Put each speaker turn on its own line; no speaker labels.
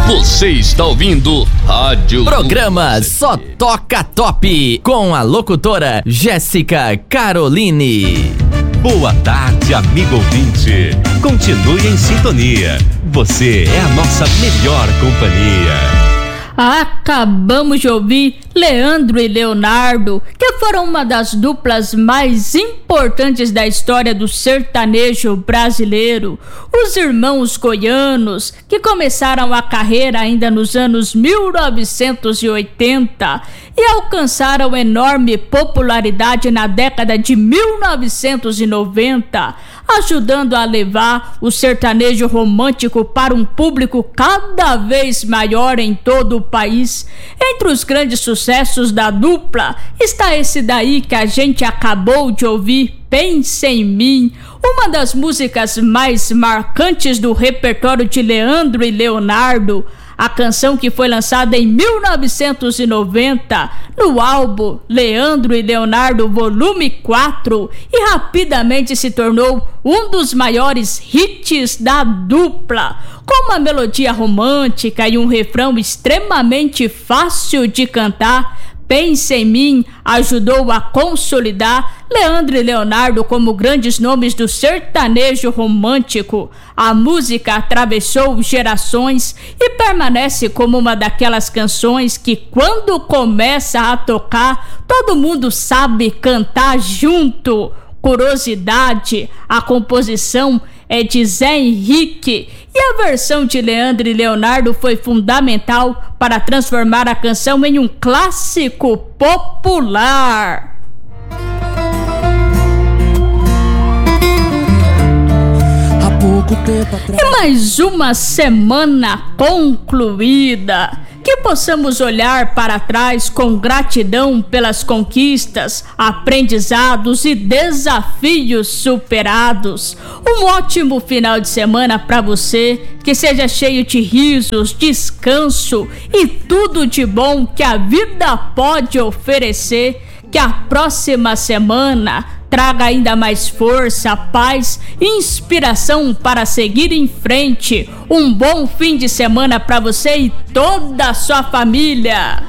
Você está ouvindo Rádio
Programa Só Toca Top, com a locutora Jéssica Caroline.
Boa tarde, amigo ouvinte. Continue em sintonia. Você é a nossa melhor companhia.
Acabamos de ouvir Leandro e Leonardo, que foram uma das duplas mais importantes da história do sertanejo brasileiro. Os irmãos goianos, que começaram a carreira ainda nos anos 1980 e alcançaram enorme popularidade na década de 1990, ajudando a levar o sertanejo romântico para um público cada vez maior em todo o país. Entre os grandes sucessos da dupla está esse daí que a gente acabou de ouvir, Pense em Mim, uma das músicas mais marcantes do repertório de Leandro e Leonardo. A canção, que foi lançada em 1990 no álbum Leandro e Leonardo Volume 4 e rapidamente se tornou um dos maiores hits da dupla. Com uma melodia romântica e um refrão extremamente fácil de cantar, Pense em Mim ajudou a consolidar Leandro e Leonardo como grandes nomes do sertanejo romântico. A música atravessou gerações e permanece como uma daquelas canções que, quando começa a tocar, todo mundo sabe cantar junto. Curiosidade, a composição é de Zé Henrique e a versão de Leandro e Leonardo foi fundamental para transformar a canção em um clássico popular. E mais uma semana concluída. Que possamos olhar para trás com gratidão pelas conquistas, aprendizados e desafios superados. Um ótimo final de semana para você, que seja cheio de risos, descanso e tudo de bom que a vida pode oferecer. Que a próxima semana traga ainda mais força, paz e inspiração para seguir em frente. Um bom fim de semana para você e toda a sua família.